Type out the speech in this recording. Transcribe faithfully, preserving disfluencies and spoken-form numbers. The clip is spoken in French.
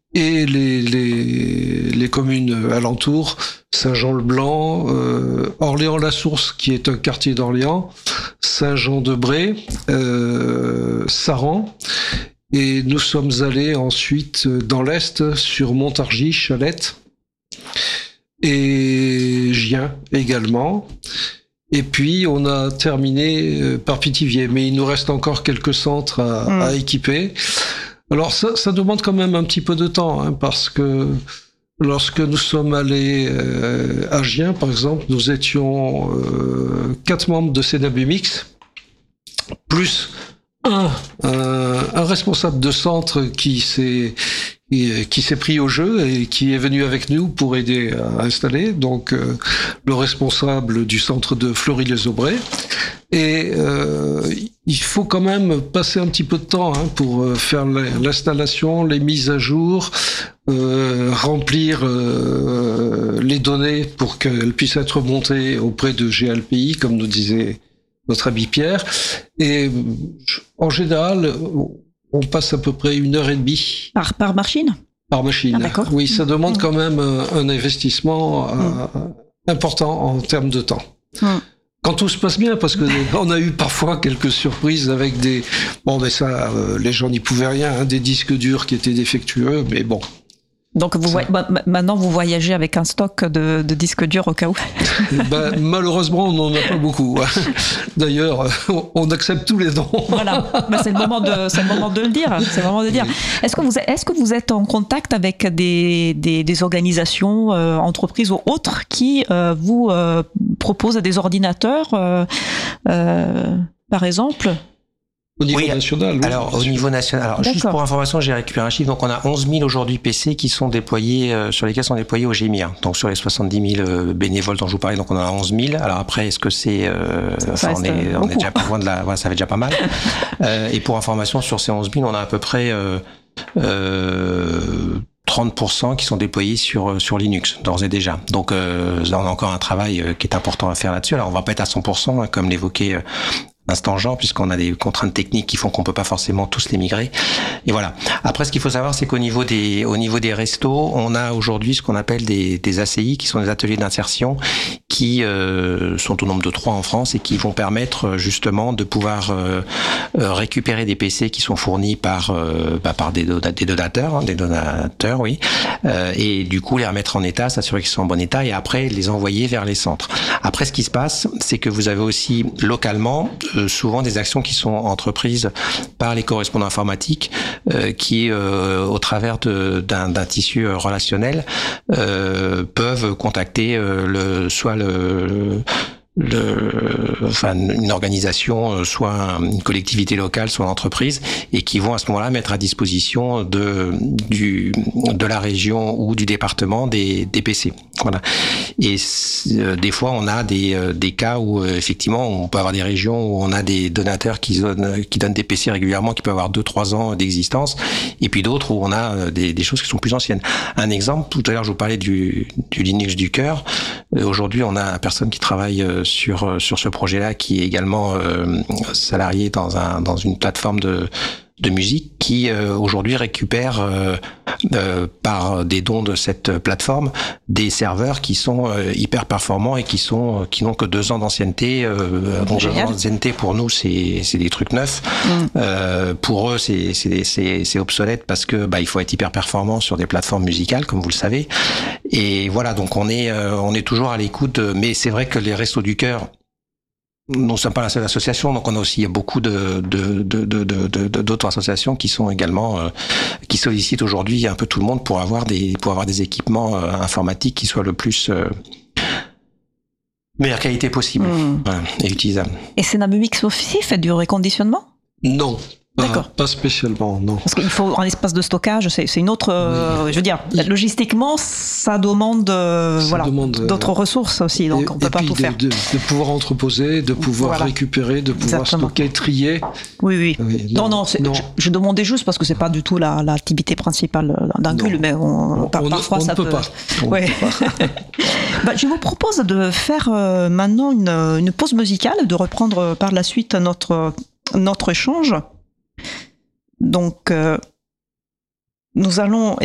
et les, les, les communes alentours, Saint-Jean-le-Blanc, euh, Orléans-la-Source, qui est un quartier d'Orléans, Saint-Jean-de-Bray, euh, Saran, et nous sommes allés ensuite dans l'Est, sur Montargis, Chalette, et Gien également. Et puis, on a terminé par Pithiviers, mais il nous reste encore quelques centres à, mmh. à équiper. Alors, ça, ça demande quand même un petit peu de temps, hein, parce que lorsque nous sommes allés euh, à Gien, par exemple, nous étions euh, quatre membres de Cénabumix, plus un, un, un responsable de centre qui s'est qui s'est pris au jeu et qui est venu avec nous pour aider à installer, donc euh, le responsable du centre de Fleury-les-Aubrais. Et euh, il faut quand même passer un petit peu de temps hein, pour faire l'installation, les mises à jour, euh, remplir euh, les données pour qu'elles puissent être montées auprès de G L P I, comme nous disait notre ami Pierre. Et en général, on passe à peu près une heure et demie. Par, par machine ? Par machine. Ah, d'accord. Oui, ça demande mmh. quand même un investissement mmh. euh, important en termes de temps. Mmh. Quand tout se passe bien, parce que on a eu parfois quelques surprises avec des... Bon, mais ça, euh, les gens n'y pouvaient rien, hein, des disques durs qui étaient défectueux, mais bon. Donc vous voyez, bah, maintenant vous voyagez avec un stock de, de disques durs au cas où. Ben, malheureusement on n'en a pas beaucoup. D'ailleurs on accepte tous les dons. Voilà, ben, c'est le moment de c'est le moment de le dire. C'est le moment de dire. Est-ce que vous est-ce que vous êtes en contact avec des des, des organisations, euh, entreprises ou autres qui euh, vous euh, proposent des ordinateurs, euh, euh, par exemple? Au niveau oui, national, oui. Alors, au niveau national, alors, juste pour information, j'ai récupéré un chiffre. Donc, on a onze mille aujourd'hui P C qui sont déployés, euh, sur lesquels sont déployés au G M I R. Donc, sur les soixante-dix mille euh, bénévoles dont je vous parlais, donc on en a onze mille. Alors après, est-ce que c'est, euh, enfin, on est, on est déjà pas loin de la, voilà, ça fait déjà pas mal. euh, et pour information, sur ces onze mille, on a à peu près, euh, euh, trente pour cent qui sont déployés sur sur Linux d'ores et déjà. Donc euh, là on a encore un travail euh, qui est important à faire là-dessus. Alors on va pas être à cent pour cent hein, comme l'évoquait euh, l'instant Jean, puisqu'on a des contraintes techniques qui font qu'on peut pas forcément tous les migrer. Et voilà. Après, ce qu'il faut savoir, c'est qu'au niveau des au niveau des restos, on a aujourd'hui ce qu'on appelle des des A C I, qui sont des ateliers d'insertion, qui euh, sont au nombre de trois en France et qui vont permettre justement de pouvoir euh, récupérer des P C qui sont fournis par euh, bah, par des, donateurs, des donateurs, hein, des donateurs, oui, euh, et du coup les remettre en état, s'assurer qu'ils sont en bon état, et après les envoyer vers les centres. Après, ce qui se passe, c'est que vous avez aussi localement euh, souvent des actions qui sont entreprises par les correspondants informatiques, euh, qui euh, au travers de, d'un, d'un tissu relationnel euh, peuvent contacter euh, le soit le, le Le, enfin, une organisation, soit une collectivité locale, soit une entreprise, et qui vont à ce moment-là mettre à disposition de du de la région ou du département des des P C. Voilà. Et euh, des fois, on a des des cas où euh, effectivement, on peut avoir des régions où on a des donateurs qui donnent qui donnent des P C régulièrement, qui peuvent avoir deux trois ans d'existence, et puis d'autres où on a des des choses qui sont plus anciennes. Un exemple, tout à l'heure, je vous parlais du du Linux du cœur. Euh, aujourd'hui, on a une personne qui travaille euh, sur sur ce projet-là, qui est également euh, salarié dans un dans une plateforme de de musique, qui euh, aujourd'hui récupère euh, euh, par des dons de cette plateforme des serveurs qui sont euh, hyper performants et qui sont qui n'ont que deux ans d'ancienneté. Euh, donc deux ans d'ancienneté pour nous c'est c'est des trucs neufs. Mm. Euh, pour eux c'est c'est c'est c'est obsolète parce que bah il faut être hyper performant sur des plateformes musicales, comme vous le savez. Et voilà, donc on est euh, on est toujours à l'écoute. Mais c'est vrai que les Restos du Cœur, nous ne sommes pas la seule association, donc on a aussi beaucoup de, de, de, de, de, de d'autres associations qui sont également, euh, qui sollicitent aujourd'hui un peu tout le monde pour avoir des, pour avoir des équipements euh, informatiques qui soient le plus, euh, meilleure qualité possible, mmh. voilà, et utilisables. Et Cénabumix aussi fait du reconditionnement ? Non. Pas, pas spécialement, non. Parce qu'il faut un espace de stockage, c'est, c'est une autre... Euh, oui. Je veux dire, logistiquement, ça demande, euh, ça voilà, demande d'autres euh, ressources aussi, donc et, on ne peut pas tout de, faire. De, de pouvoir entreposer, de pouvoir voilà. récupérer, de pouvoir Exactement. stocker, trier. Oui, oui. oui non, non, non, non. Je, je demandais juste parce que ce n'est pas du tout la, l'activité principale d'un G U L, mais on, on, par, on, parfois on ça ne peut peut... pas. On ouais. peut pas. bah, je vous propose de faire euh, maintenant une, une pause musicale, de reprendre par la suite notre, notre échange. Donc, euh, nous allons